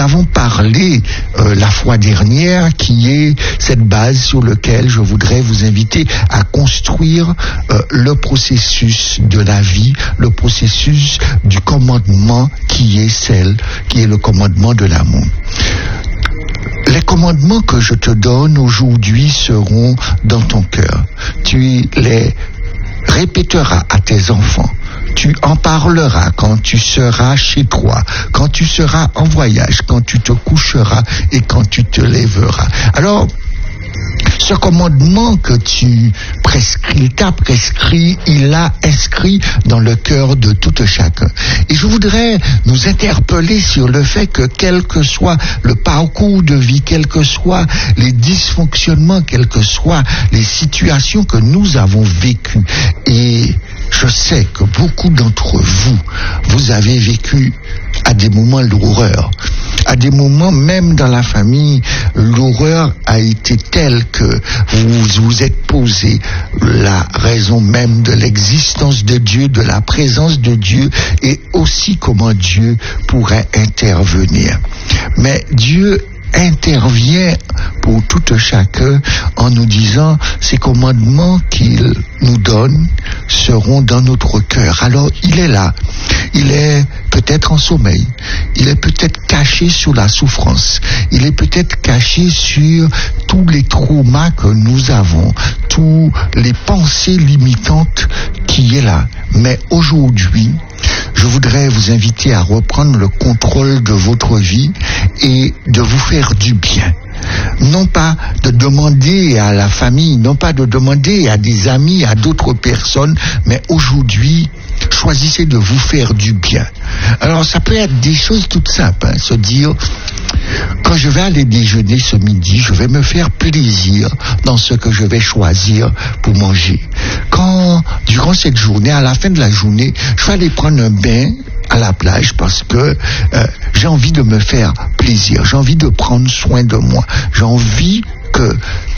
avons parlé la fois dernière, qui est cette base sur laquelle je voudrais vous inviter à construire le processus de la vie, le processus du commandement qui est le commandement de l'amour. Les commandements que je te donne aujourd'hui seront dans ton cœur. Tu les répéteras à tes enfants. Tu en parleras quand tu seras chez toi, quand tu seras en voyage, quand tu te coucheras et quand tu te lèveras. Alors, ce commandement que tu prescris, t'as prescrit, il l'a inscrit dans le cœur de tout chacun. Et je voudrais nous interpeller sur le fait que quel que soit le parcours de vie, quels que soient les dysfonctionnements, quelles que soient les situations que nous avons vécues, et je sais que beaucoup d'entre vous, vous avez vécu à des moments l'horreur. À des moments, même dans la famille, l'horreur a été telle que vous vous êtes posé la raison même de l'existence de Dieu, de la présence de Dieu, et aussi comment Dieu pourrait intervenir. Mais Dieu intervient pour tout chacun en nous disant ces commandements qu'il nous donne seront dans notre cœur. Alors il est là, il est peut-être en sommeil, il est peut-être caché sous la souffrance, il est peut-être caché sur tous les traumas que nous avons, tous les pensées limitantes qui est là. Mais aujourd'hui, je voudrais vous inviter à reprendre le contrôle de votre vie et de vous faire du bien. Non pas de demander à la famille, non pas de demander à des amis, à d'autres personnes, mais aujourd'hui, choisissez de vous faire du bien. Alors ça peut être des choses toutes simples, se dire, quand je vais aller déjeuner ce midi, je vais me faire plaisir dans ce que je vais choisir pour manger. Quand, durant cette journée, à la fin de la journée, je vais aller prendre un bain à la plage parce que j'ai envie de me faire plaisir, j'ai envie de prendre soin de moi, j'ai envie que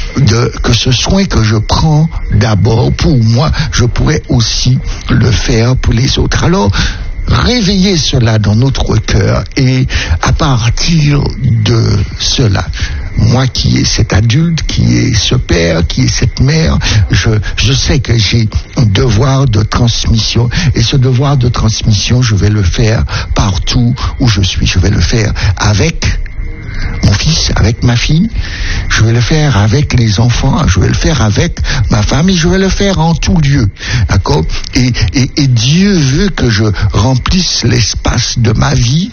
ce soin que je prends d'abord pour moi, je pourrais aussi le faire pour les autres. Alors, réveillez cela dans notre cœur et à partir de cela, moi qui est cet adulte, qui est ce père, qui est cette mère, je sais que j'ai un devoir de transmission et ce devoir de transmission, je vais le faire partout où je suis. Je vais le faire avec mon fils, avec ma fille, je vais le faire avec les enfants, je vais le faire avec ma femme et je vais le faire en tout lieu, d'accord? Et Dieu veut que je remplisse l'espace de ma vie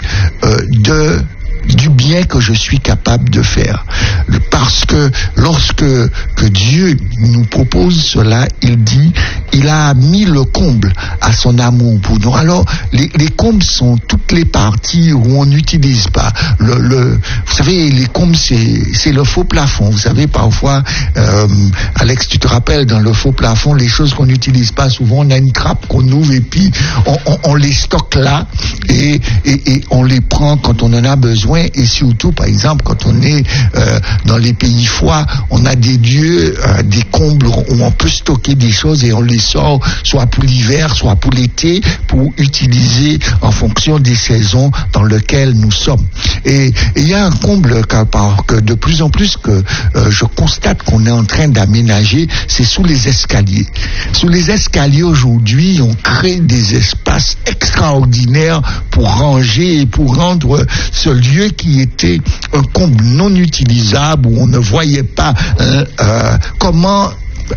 du bien que je suis capable de faire. Parce que lorsque Dieu nous propose cela, il dit, il a mis le comble à son amour pour nous. Alors, les combles sont toutes les parties où on n'utilise pas. Vous savez, les combles, c'est le faux plafond. Vous savez, parfois, Alex, tu te rappelles, dans le faux plafond, les choses qu'on n'utilise pas souvent, on a une trappe qu'on ouvre et puis on les stocke là et on les prend quand on en a besoin. Et surtout, par exemple, quand on est dans les pays froids, on a des lieux, des combles où on peut stocker des choses et on les sort soit pour l'hiver, soit pour l'été, pour utiliser en fonction des saisons dans lesquelles nous sommes. Et il y a un comble que de plus en plus que je constate qu'on est en train d'aménager, c'est sous les escaliers. Sous les escaliers aujourd'hui, on crée des espaces extraordinaires pour ranger et pour rendre ce lieu qui était un comble non utilisable où on ne voyait pas comment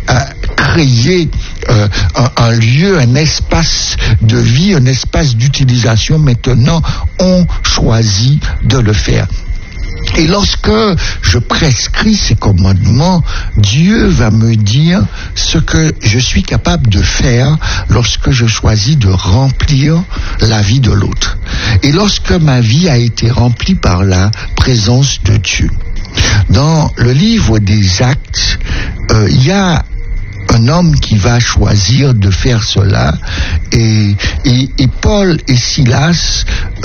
créer un lieu, un espace de vie, un espace d'utilisation. Maintenant, on choisit de le faire. Et lorsque je prescris ces commandements, Dieu va me dire ce que je suis capable de faire lorsque je choisis de remplir la vie de l'autre. Et lorsque ma vie a été remplie par la présence de Dieu. Dans le livre des Actes, il y a un homme qui va choisir de faire cela et Paul et Silas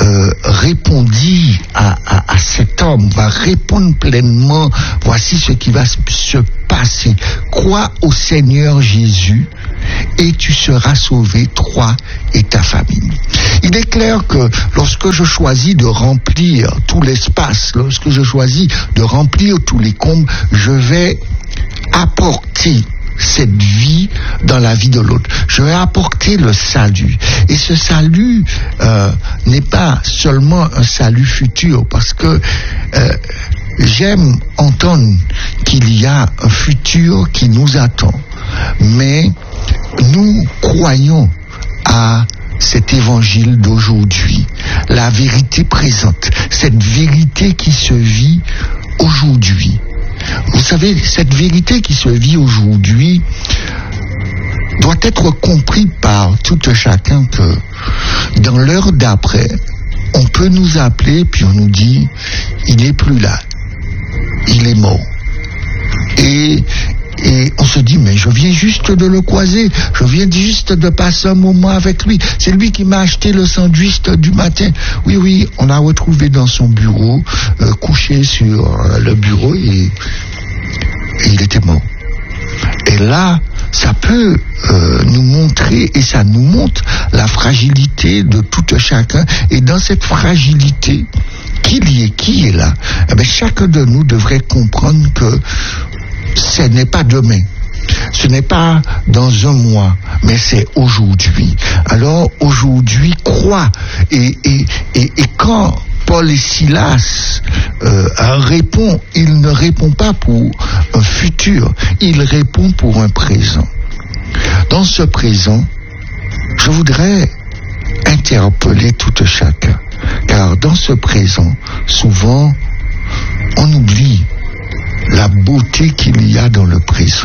répondit à cet homme, va répondre pleinement, voici ce qui va se passer. Crois au Seigneur Jésus et tu seras sauvé, toi et ta famille. Il est clair que lorsque je choisis de remplir tout l'espace, lorsque je choisis de remplir tous les combles, je vais apporter cette vie dans la vie de l'autre. Je vais apporter le salut. Et ce salut n'est pas seulement un salut futur, parce que j'aime entendre qu'il y a un futur qui nous attend. Mais nous croyons à cet évangile d'aujourd'hui, la vérité présente, cette vérité qui se vit aujourd'hui. Vous savez, cette vérité qui se vit aujourd'hui doit être comprise par tout chacun que dans l'heure d'après, on peut nous appeler puis on nous dit, il n'est plus là, il est mort. Et on se dit, mais je viens juste de le croiser, je viens juste de passer un moment avec lui. C'est lui qui m'a acheté le sandwich du matin. Oui, on l'a retrouvé dans son bureau, couché sur le bureau et il était mort. Et là, ça peut nous montrer, et ça nous montre la fragilité de tout chacun. Et dans cette fragilité, qui est là? Eh bien, chacun de nous devrait comprendre que ce n'est pas demain, ce n'est pas dans un mois, mais c'est aujourd'hui. Alors aujourd'hui, crois. Et quand Paul et Silas répondent, il ne répond pas pour un futur, il répond pour un présent. Dans ce présent, je voudrais interpeller tout chacun, car dans ce présent, souvent, on oublie la beauté qu'il y a dans le présent.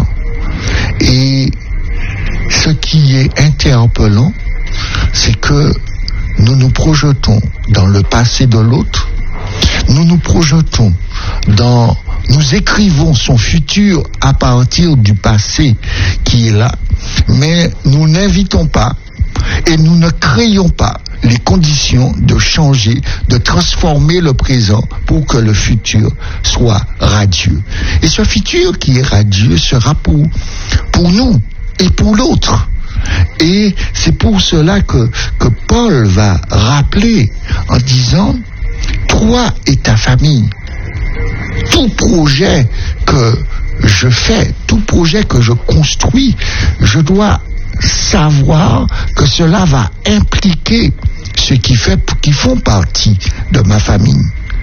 Et ce qui est interpellant, c'est que nous projetons dans le passé de l'autre, nous projetons nous écrivons son futur à partir du passé qui est là, mais nous n'invitons pas et nous ne créons pas les conditions de changer, de transformer le présent pour que le futur soit radieux. Et ce futur qui est radieux sera pour nous et pour l'autre. Et c'est pour cela que Paul va rappeler en disant, toi et ta famille, tout projet que je fais, tout projet que je construis, je dois savoir que cela va impliquer ceux qui font partie de ma famille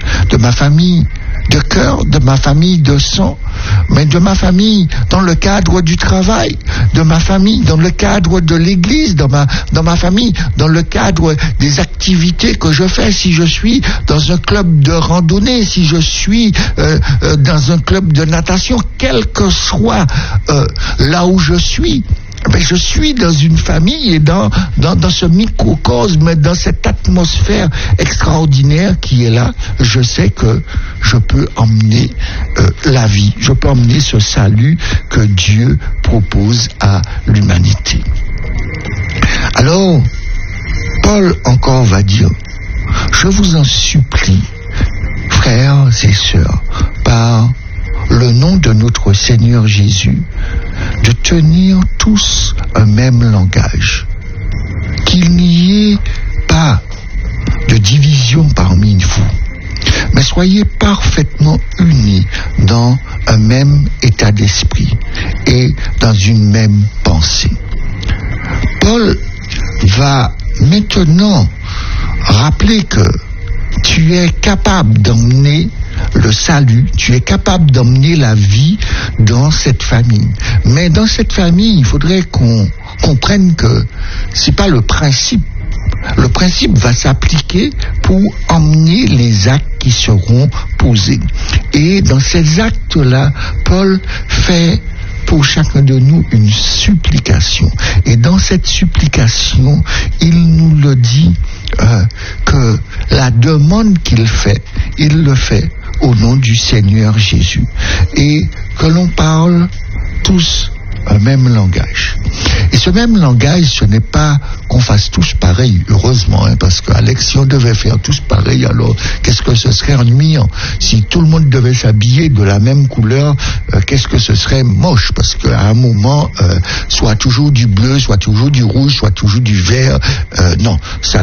de cœur, de ma famille de sang, mais de ma famille dans le cadre du travail, de ma famille dans le cadre de l'église, dans ma famille dans le cadre des activités que je fais. Si je suis dans un club de randonnée, si je suis dans un club de natation, quel que soit là où je suis, ben je suis dans une famille et dans ce microcosme, dans cette atmosphère extraordinaire qui est là. Je sais que je peux emmener la vie, je peux emmener ce salut que Dieu propose à l'humanité. Alors, Paul encore va dire, je vous en supplie, frères et sœurs, par le nom de notre Seigneur Jésus, de tenir tous un même langage, qu'il n'y ait pas de division parmi vous, mais soyez parfaitement unis dans un même état d'esprit et dans une même pensée. Paul va maintenant rappeler que tu es capable d'emmener le salut, tu es capable d'emmener la vie dans cette famille. Mais dans cette famille, il faudrait qu'on comprenne que c'est pas le principe. Le principe va s'appliquer pour emmener les actes qui seront posés. Et dans ces actes-là, Paul fait pour chacun de nous une supplication. Et dans cette supplication, il nous le dit que la demande qu'il fait, il le fait au nom du Seigneur Jésus. Et que l'on parle tous un même langage. Et ce même langage, ce n'est pas qu'on fasse tous pareil, heureusement, parce qu'Alex, si on devait faire tous pareil, alors qu'est-ce que ce serait ennuyant? Si tout le monde devait s'habiller de la même couleur, qu'est-ce que ce serait moche? Parce qu'à un moment, soit toujours du bleu, soit toujours du rouge, soit toujours du vert, non,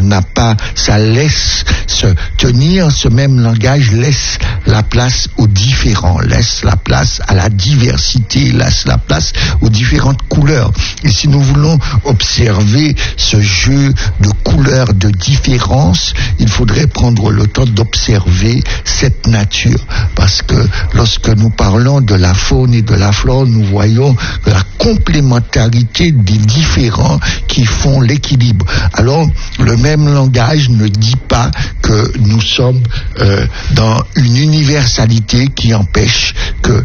ça laisse se tenir, ce même langage laisse la place aux différents, laisse la place à la diversité, laisse la place aux différentes couleurs. Et si nous voulons observer ce jeu de couleurs, de différences, il faudrait prendre le temps d'observer cette nature. Parce que lorsque nous parlons de la faune et de la flore, nous voyons la complémentarité des différents qui font l'équilibre. Alors, le même langage ne dit pas que nous sommes dans une universalité qui empêche que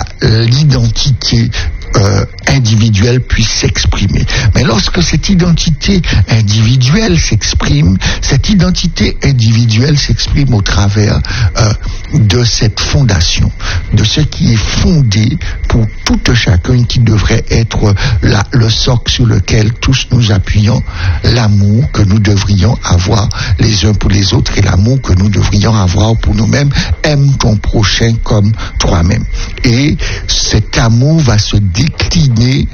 l'identité individuelle puisse s'exprimer. Mais lorsque cette identité individuelle s'exprime, cette identité individuelle s'exprime au travers de cette fondation, de ce qui est fondé pour tout chacun, qui devrait être le socle sur lequel tous nous appuyons, l'amour que nous devrions avoir les uns pour les autres et l'amour que nous devrions avoir pour nous-mêmes. Aime ton prochain comme toi-même. Et cet amour va se décliner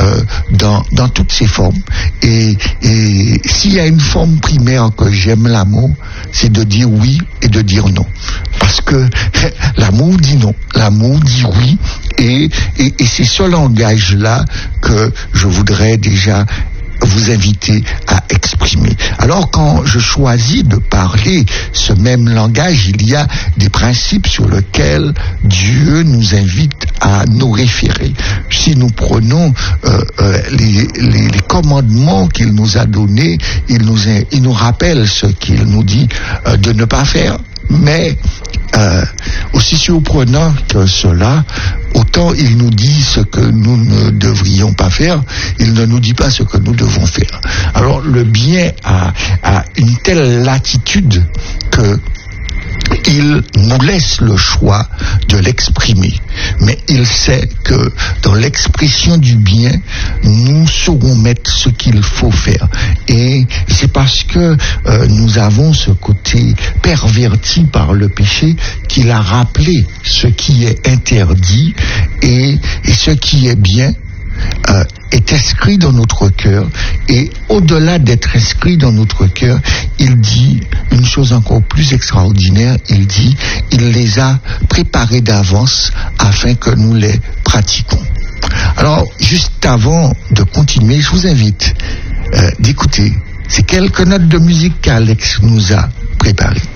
dans toutes ses formes. Et s'il y a une forme primaire que j'aime l'amour, c'est de dire oui et de dire non. Parce que l'amour dit non, l'amour dit oui, et c'est ce langage-là que je voudrais déjà vous inviter à exprimer. Alors quand je choisis de parler ce même langage, il y a des principes sur lesquels Dieu nous invite à nous référer. Si nous prenons les commandements qu'il nous a donnés, il nous rappelle ce qu'il nous dit de ne pas faire, mais aussi surprenant que cela, autant il nous dit ce que nous ne devrions pas faire, il ne nous dit pas ce que nous devons faire. Alors le bien a une telle latitude que il nous laisse le choix de l'exprimer. Mais il sait que dans l'expression du bien, nous saurons mettre ce qu'il faut faire. Et c'est parce que nous avons ce côté perverti par le péché qu'il a rappelé ce qui est interdit et ce qui est bien est inscrit dans notre cœur, et au-delà d'être inscrit dans notre cœur, il dit une chose encore plus extraordinaire, il dit, il les a préparés d'avance afin que nous les pratiquons. Alors, juste avant de continuer, je vous invite d'écouter ces quelques notes de musique qu'Alex nous a préparées.